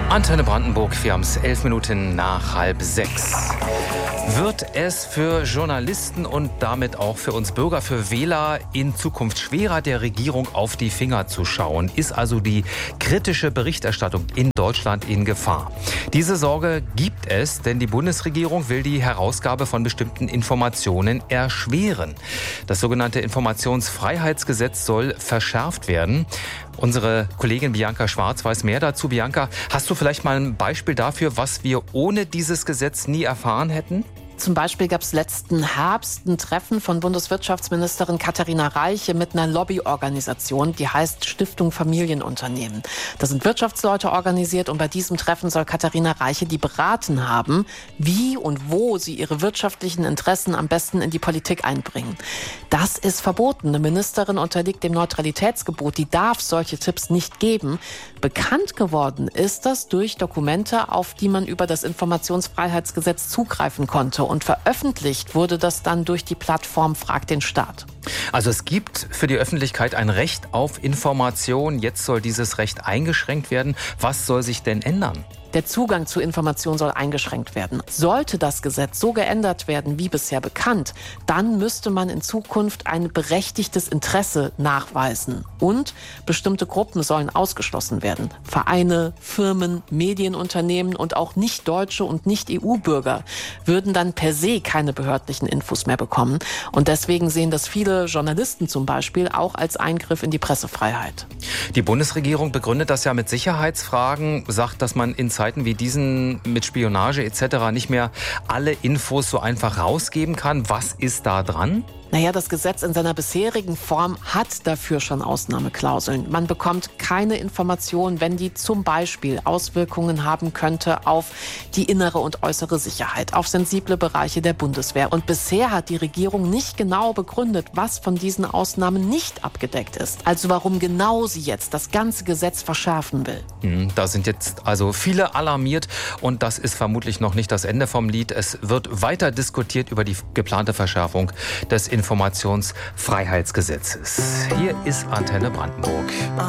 Antenne Brandenburg, wir haben es 11 Minuten nach 5:30. Wird es für Journalisten und damit auch für uns Bürger, für Wähler in Zukunft schwerer, der Regierung auf die Finger zu schauen? Ist also die kritische Berichterstattung in Deutschland in Gefahr? Diese Sorge gibt es, denn die Bundesregierung will die Herausgabe von bestimmten Informationen erschweren. Das sogenannte Informationsfreiheitsgesetz soll verschärft werden. Unsere Kollegin Bianca Schwarz weiß mehr dazu. Bianca, hast du vielleicht mal ein Beispiel dafür, was wir ohne dieses Gesetz nie erfahren hätten? Zum Beispiel gab es letzten Herbst ein Treffen von Bundeswirtschaftsministerin Katharina Reiche mit einer Lobbyorganisation, die heißt Stiftung Familienunternehmen. Da sind Wirtschaftsleute organisiert und bei diesem Treffen soll Katharina Reiche die beraten haben, wie und wo sie ihre wirtschaftlichen Interessen am besten in die Politik einbringen. Das ist verboten. Eine Ministerin unterliegt dem Neutralitätsgebot. Die darf solche Tipps nicht geben. Bekannt geworden ist das durch Dokumente, auf die man über das Informationsfreiheitsgesetz zugreifen konnte. Und veröffentlicht wurde das dann durch die Plattform Frag den Staat. Also es gibt für die Öffentlichkeit ein Recht auf Information. Jetzt soll dieses Recht eingeschränkt werden. Was soll sich denn ändern? Der Zugang zu Informationen soll eingeschränkt werden. Sollte das Gesetz so geändert werden wie bisher bekannt, dann müsste man in Zukunft ein berechtigtes Interesse nachweisen. Und bestimmte Gruppen sollen ausgeschlossen werden. Vereine, Firmen, Medienunternehmen und auch Nicht-Deutsche und Nicht-EU-Bürger würden dann per se keine behördlichen Infos mehr bekommen. Und deswegen sehen das viele Journalisten zum Beispiel auch als Eingriff in die Pressefreiheit. Die Bundesregierung begründet das ja mit Sicherheitsfragen, sagt, dass man in Zeiten wie diesen mit Spionage etc. nicht mehr alle Infos so einfach rausgeben kann. Was ist da dran? Naja, das Gesetz in seiner bisherigen Form hat dafür schon Ausnahmeklauseln. Man bekommt keine Informationen, wenn die zum Beispiel Auswirkungen haben könnte auf die innere und äußere Sicherheit, auf sensible Bereiche der Bundeswehr. Und bisher hat die Regierung nicht genau begründet, was von diesen Ausnahmen nicht abgedeckt ist. Also warum genau sie jetzt das ganze Gesetz verschärfen will. Da sind jetzt also viele alarmiert und das ist vermutlich noch nicht das Ende vom Lied. Es wird weiter diskutiert über die geplante Verschärfung des Informationsfreiheitsgesetzes. Hier ist Antenne Brandenburg.